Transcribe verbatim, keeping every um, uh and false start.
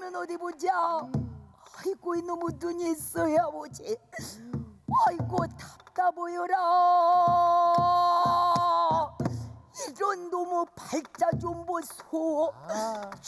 그러면 어디 보자. 아이고 이놈의 눈이 있어야 보지. 아이고 답답해요라. 이런 놈의 발자 좀 보소.